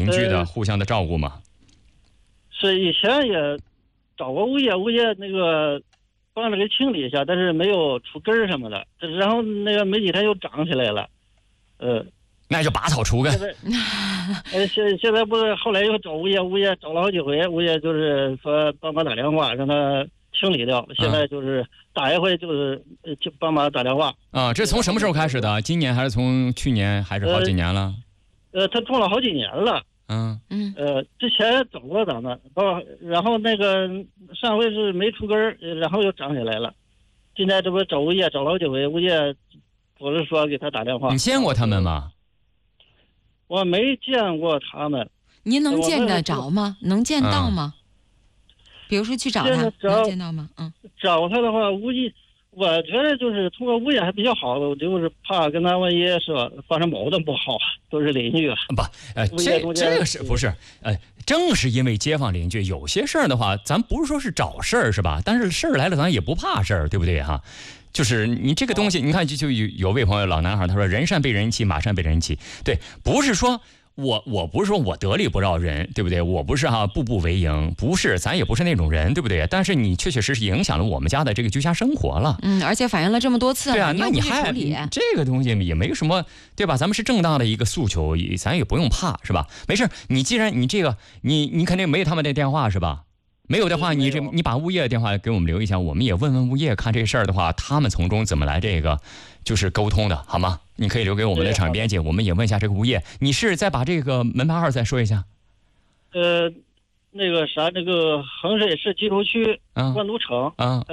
邻居的互相的照顾吗？ 是以前也找过物业那个帮着给清理一下，但是没有除根儿什么的，然后那个没几天又长起来了， 那就拔草除根。 现在不是后来又找物业找了好几回，物业就是说帮忙打电话让他清理掉，现在就是打一回就帮忙打电话。 啊，这从什么时候开始的？今年还是从去年还是好几年了？ 他种了好几年了。之前找过咱们，然后那个上回是没出根儿，然后又长起来了。现在这不找物业找了好几回，物业不是说给他打电话。 你见过他们吗？ 我没见过他们。 您能见得着吗？能见到吗？比如说去找他，能见到吗？ 找他的话，我觉得就是通过物业还比较好，就是怕跟他万一是吧发生矛盾不好，都是邻居。 这个是不是？正是因为街坊邻居，有些事儿的话，咱不是说是找事儿是吧？但是事儿来了，咱也不怕事儿，对不对哈？就是你这个东西，你看就有位朋友老男孩他说人善被人欺，马善被人骑。对，不是说我不是说我得理不饶人，对不对？我不是步步为营，不是，咱也不是那种人，对不对？但是你确确实实影响了我们家的这个居家生活了。 而且反映了这么多次。 对啊，那你还这个东西也没什么，对吧？咱们是正当的一个诉求，咱也不用怕，是吧？没事，你既然你这个你肯定没有他们的电话是吧？没有的话，你把物业的电话给我们留一下，我们也问问物业，看这事儿的话，他们从中怎么来这个就是沟通的，好吗？你可以留给我们的场编辑，我们也问一下这个物业。你是再把这个门牌号再说一下？ 那个衡水市基础区万都城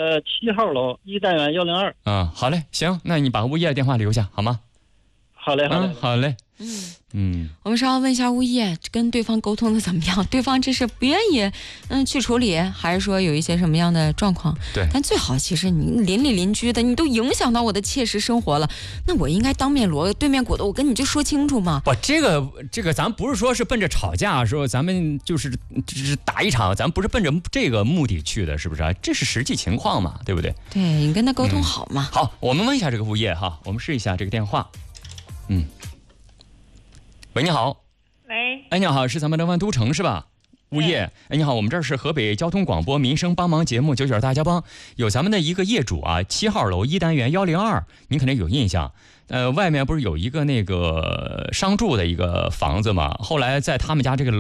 7号楼1单元102。 好嘞，行，那你把物业的电话留下好吗？ 好嘞， 好嘞。 我们稍后问一下物业跟对方沟通的怎么样，对方这是不愿意去处理，还是说有一些什么样的状况？ 对， 但最好其实你邻里邻居的，你都影响到我的切实生活了，那我应该当面锣对面鼓的，我跟你就说清楚嘛。 不，这个咱不是说是奔着吵架，说咱们就是打一场，咱不是奔着这个目的去的，是不是？这是实际情况嘛，对不对？ 对，你跟他沟通好嘛。 好，我们问一下这个物业哈，我们试一下这个电话。喂，你好。 喂。 你好，是咱们的万都城是吧？物业。你好，我们这是河北交通广播民生帮忙节目99大家帮，有咱们的一个业主7号楼1单元102，您肯定有印象。外面不是有一个那个商住的一个房子嘛？后来在他们家这个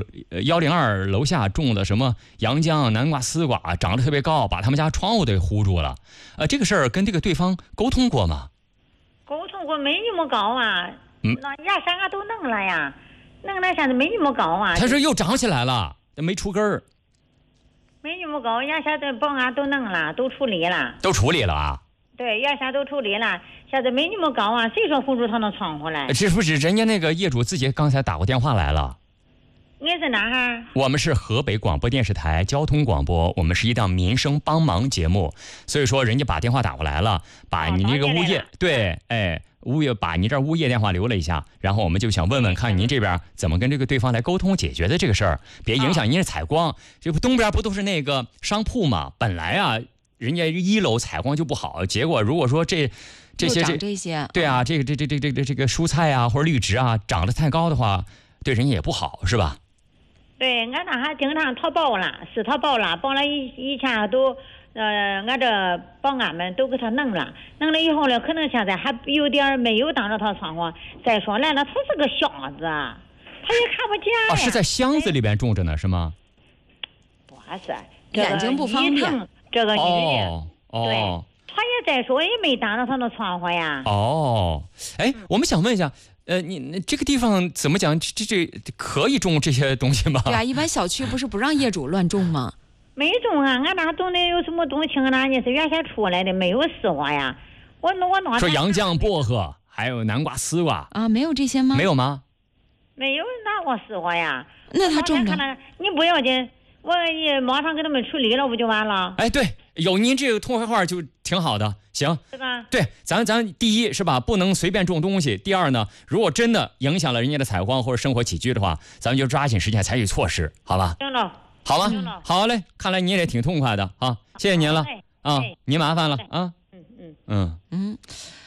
102楼下种的什么洋姜、南瓜、丝瓜，长得特别高，把他们家窗户给糊住了。这个事儿跟这个对方沟通过吗？ 沟通过，没那么高啊。那牙山都弄了呀，弄了现在没那么高啊。 他说又长起来了，没出根儿。 没那么高，牙山的保安都弄了，都处理了。 都处理了啊？ 对，牙山都处理了，现在没那么高啊，谁说糊住他那窗户来？ 这不是人家那个业主自己刚才打过电话来了。 你是哪哈？ 我们是河北广播电视台交通广播，我们是一档民生帮忙节目，所以说人家把电话打过来了，把你那个物业物业把您这物业电话留了一下，然后我们就想问问看您这边怎么跟这个对方来沟通解决的这个事儿，别影响您的采光。这不东边不都是那个商铺嘛？本来人家1楼采光就不好，结果如果说这些对啊，这个蔬菜或者绿植长得太高的话，对人家也不好，是吧？ 对，俺那还经常淘宝了，是淘宝了，包了以前都。俺这保安们都给他弄了以后呢，可能现在还有点没有当着他窗户。再说来了，他是个瞎子，他也看不见呀。 是在箱子里边种着呢，是吗？ 不是， 眼睛不方便。 这个女的，对，他也在说，也没当着他的窗户呀。 我们想问一下，你这个地方怎么讲？这可以种这些东西吗？ 对啊，一般小区不是不让业主乱种吗？ 没种俺那种的有什么东西呢？你是原先出来的，没有试过呀。我说洋姜、薄荷，还有南瓜、丝瓜没有这些吗？ 没有吗？ 没有拿过试过呀。 那他种的， 你不要紧，我也马上给他们处理了，不就完了？ 对，有您这个通话就挺好的，行， 是吧？ 对，咱第一是吧，不能随便种东西。第二呢，如果真的影响了人家的采光或者生活起居的话，咱们就抓紧时间采取措施，好吧？ 行了。 好吗？好嘞，看来你也挺痛快的谢谢您了您麻烦了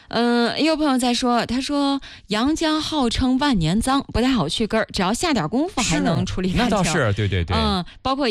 也有朋友在说，他说阳江号称万年脏，不太好去根儿，只要下点功夫还能处理干净。 那倒是，对对对。 包括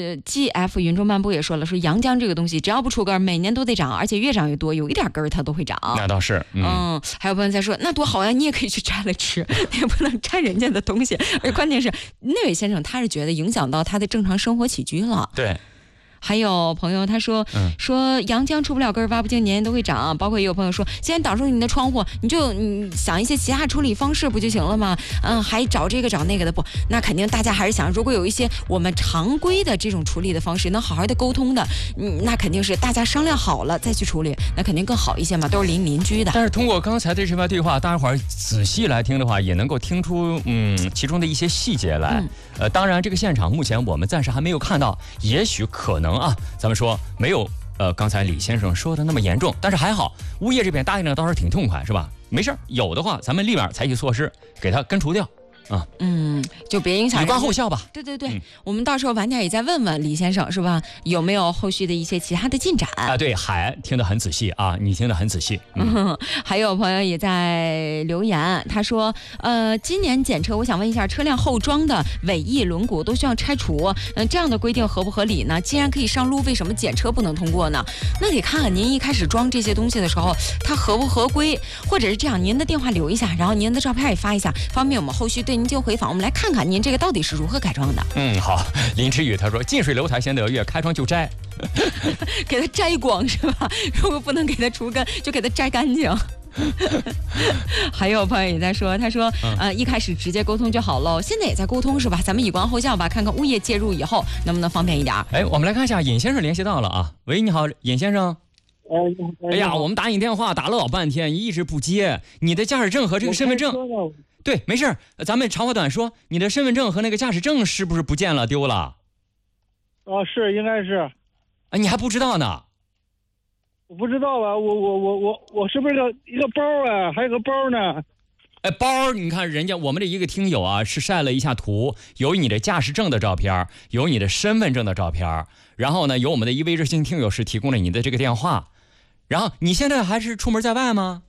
GF 云中漫步也说了，说阳江这个东西只要不出根儿，每年都得长，而且越长越多，有一点根儿它都会长。 那倒是。 还有朋友在说，那多好呀，你也可以去摘了吃，也不能摘人家的东西。而且关键是那位先生他是觉得影响到他的正常生活起居了。 对。 还有朋友他说，说阳江出不了根挖不净，年年都会长。包括也有朋友说，既然挡住你的窗户，你就想一些其他处理方式不就行了吗？还找这个找那个的不，那肯定大家还是想，如果有一些我们常规的这种处理的方式，能好好的沟通的，那肯定是大家商量好了再去处理，那肯定更好一些嘛，都是邻居的。 但是通过刚才的这番对话，大家伙儿仔细来听的话，也能够听出其中的一些细节来。当然这个现场目前我们暂时还没有看到，也许可能咱们说没有刚才李先生说的那么严重，但是还好物业这边答应的倒是挺痛快，是吧？没事，有的话咱们立马采取措施给它根除掉。 就别影响， 以观后效吧。 对对对，我们到时候晚点也再问问李先生，是吧？有没有后续的一些其他的进展啊？ 对，海听得很仔细啊，你听得很仔细。 还有朋友也在留言，他说，今年检车，我想问一下，车辆后装的尾翼轮毂都需要拆除，这样的规定合不合理呢？既然可以上路，为什么检车不能通过呢？那得看看您一开始装这些东西的时候，它合不合规，或者是这样，您的电话留一下，然后您的照片也发一下，方便我们后续对您进行回访。我们来看看您这个到底是如何改装的。 好。林之宇他说，近水楼台先得月，开窗就摘， 给它摘光是吧？如果不能给它除根，就给它摘干净。还有朋友也在说，他说一开始直接沟通就好喽，现在也在沟通是吧？咱们以观后效吧，看看物业介入以后能不能方便一点。 我们来看一下尹先生联系到了啊。喂，你好，尹先生。哎呀，我们打你电话打了老半天，你一直不接。你的驾驶证和这个身份证，对，没事，咱们长话短说，你的身份证和那个驾驶证是不是不见了，丢了？ 是，应该是。 你还不知道呢？ 我不知道啊，我是不是一个包啊？还有个包呢？ 包，你看人家我们的一个听友啊，是晒了一下图，有你的驾驶证的照片，有你的身份证的照片，然后呢，有我们的一位热心听友是提供了你的这个电话，然后你现在还是出门在外吗？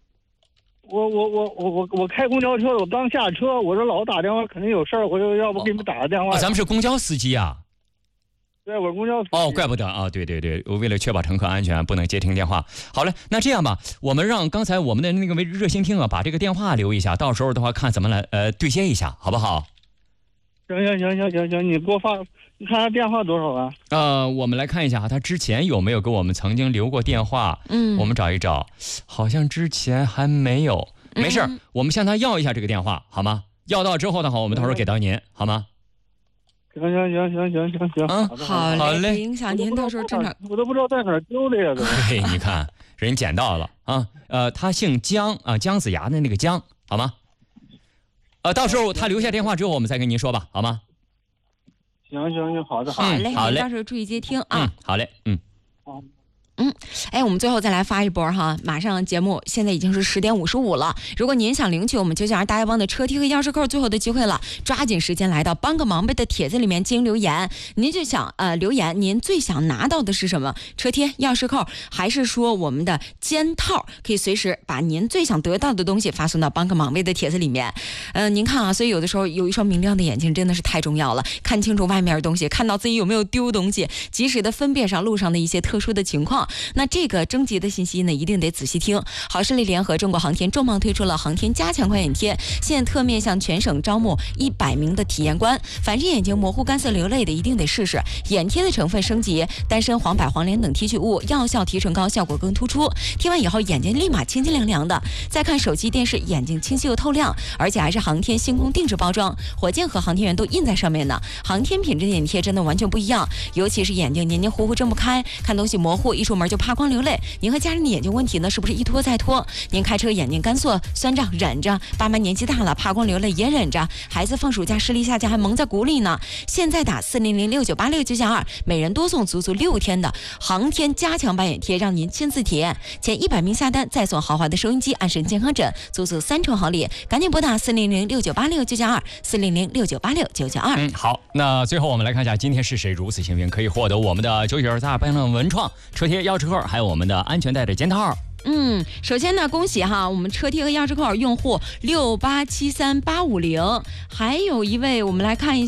我开公交车，我刚下车，我说老打电话肯定有事儿，我说要不给你们打个电话。 咱们是公交司机啊。 对，我是公交司机。 怪不得啊，对，我为了确保乘客安全，不能接听电话。好了，那这样吧，我们让刚才我们的那个热心听啊，把这个电话留一下，到时候的话看怎么来对接一下，好不好？ 行，你给我发，你看他电话多少啊？ 我们来看一下他之前有没有给我们曾经留过电话。我们找一找，好像之前还没有。没事，我们向他要一下这个电话，好吗？要到之后的话，我们到时候给到您，好吗？ 行。 好嘞，影响您到时候正常。 我都不知道在哪儿丢的呀，都。 对，你看人捡到了啊。他姓姜啊，姜子牙的那个姜，好吗？到时候他留下电话之后，我们再跟您说吧，好吗？ 行，好的， 好嘞， 好嘞， 到时候注意接听啊。 好嘞， 好。 我们最后再来发一波哈，马上节目现在已经是10点55了。如果您想领取我们992大家帮的车贴和钥匙扣，最后的机会了，抓紧时间来到帮个忙呗的帖子里面进行留言。您就想留言，您最想拿到的是什么？车贴、钥匙扣，还是说我们的肩套？可以随时把您最想得到的东西发送到帮个忙呗的帖子里面。您看啊，所以有的时候有一双明亮的眼睛真的是太重要了，看清楚外面的东西，看到自己有没有丢东西，及时的分辨上路上的一些特殊的情况。那这个征集的信息呢，一定得仔细听。好视力联合中国航天重磅推出了航天加强款眼贴，现特面向全省招募100名的体验官，凡是眼睛模糊、干涩、流泪的，一定得试试。眼贴的成分升级，单身黄柏黄连等提取物，药效提纯高，效果更突出。贴完以后眼睛立马清清凉凉的，再看手机电视，眼睛清晰又透亮，而且还是航天星空定制包装，火箭和航天员都印在上面呢。航天品质的眼贴真的完全不一样，尤其是眼睛黏黏糊糊睁不开，看东西模糊，一出门就怕光流泪。您和家人的眼睛问题呢，是不是一拖再拖？您开车眼睛干涩酸胀忍着，爸妈年纪大了怕光流泪也忍着，孩子放暑假视力下降还蒙在鼓里呢。现在打40069869992，每人多送足足6天的航天加强版眼贴，让您亲自体验。前100名下单再送豪华的收音机、安神健康枕，足足3重好礼。赶紧拨打400698699240069869992。 好，那最后我们来看一下今天是谁如此幸运可以获得我们的992大班的文创车贴、钥匙扣，还有我们的安全带的肩套。 首先呢，恭喜哈，我们车贴和钥匙扣用户6873850，还有一位，我们来看一下。